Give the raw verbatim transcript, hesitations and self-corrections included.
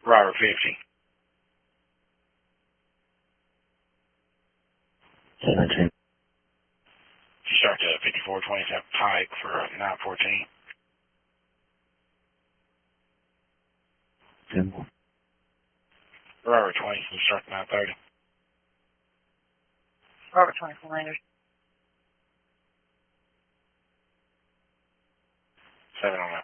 Robert fifty. seventeen. You start to fifty-four twenty-seven Pike for nine fourteen. ten. Robert twenty, you start to nine thirty. Robert twenty-four Rangers. seven oh nine.